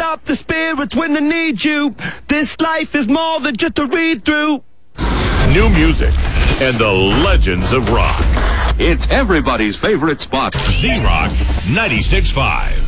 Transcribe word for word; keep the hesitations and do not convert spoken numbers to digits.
up the spirits when I need you. This life is more than just a read-through. New music and the legends of rock. It's everybody's favorite spot. Z-Rock ninety-six point five.